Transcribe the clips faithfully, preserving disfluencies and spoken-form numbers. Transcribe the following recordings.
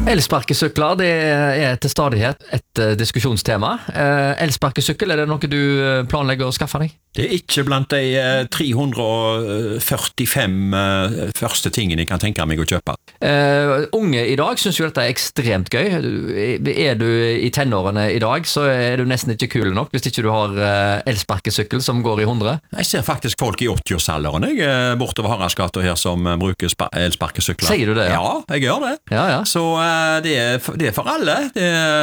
Elsparkesykler, det er til stadighet et uh, diskusjonstema. Uh, elsparkesykkel, er det noe du uh, planlegger å skaffe deg? Det er ikke blant de uh, tre hundre førtifem uh, første tingene jeg kan tenke meg å kjøpe. Uh, unge i dag synes jo dette er ekstremt gøy. Er du i tenårene i dag, så er du nesten ikke kul nok hvis ikke du har uh, elsparkesykkel som går i hundre. Jeg ser faktisk folk i åtti-årsalderen jeg, uh, bortover Haraldsgata her som uh, bruker elsparkesykler. Sier du det? Ja, ja jeg gjør det. Ja, ja. Så uh, Det er, det er for alle. Det,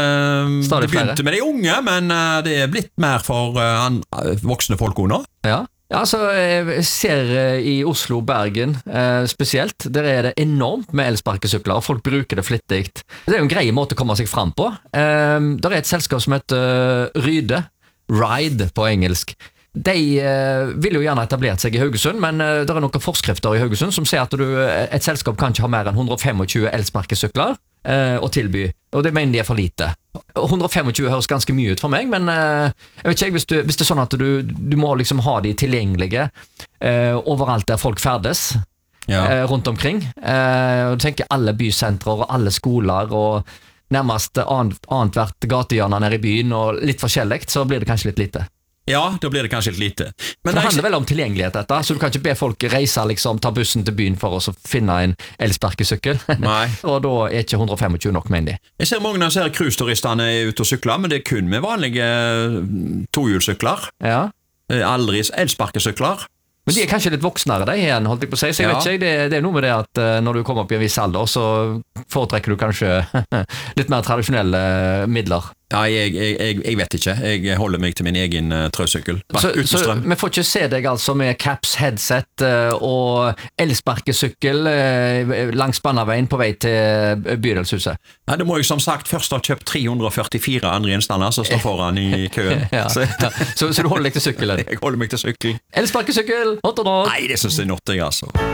det begynte med de unge, men det er blitt mer for uh, voksne folk nå. Ja. Ja, altså, jeg ser i Oslo, Bergen spesielt, der er det enormt med elsparkesykler, og folk bruker det flittigt. Det er jo en grei måte å komme seg fram på. Der er et selskap som heter Ryde, Ride på engelsk. De eh, vil jo gjerne etablert seg i Haugesund, men eh, det er noen forskrifter i Haugesund som sier at du, et selskap kan ikke ha mer enn hundre tjuefem elsparkesykler eh, å tilby, og det mener de er for lite. hundre tjuefem høres ganske mye ut for meg, men eh, jeg vet ikke, hvis, du, hvis det er sånn at du, du må liksom ha de tilgjengelige eh, overalt der folk ferdes, ja. eh, rundt omkring. Eh, og du tenker alle bysentrer og alle skoler og nærmest annet, annet hvert gatehjørne nede i byen og litt forskjelligt, så blir det kanskje litt lite. Ja, da blir det kanskje litt lite. Men det handler vel om tilgjengelighet dette, så du kan ikke be folk reise, liksom, ta bussen til byen for å finne en elsparkesykkel. Nei. Og da er ikke hundre tjuefem nok, mener de. Jeg ser mange av disse cruiseturistene er ute og sykler, men det er kun med vanlige tohjulssykler. Ja. Aldri elsparkesykler. Men de er kanskje litt voksnere de igjen, holdt jeg på å si, så jeg ja. vet ikke, det, det er noe med det at uh, når du kommer opp i en viss alder, så foretrekker du kanskje litt mer tradisjonelle midler. Ja, jeg, jeg, jeg, jeg vet ikke. Jeg holder meg til min egen uh, trøsykkel. Så, så vi får ikke se deg altså med caps, headset uh, og elsparkesykkel uh, langs Spannaveien på vei til bydelshuset? Nei, det må jeg som sagt først ha kjøpt tre hundre førtifire andre gjenstander som står foran i køen. ja. så, så, så du holder deg til sykkelen? Jeg holder meg til sykkelen. Elsparkesykkel, hot or not? Nei, det synes jeg er not, jeg altså.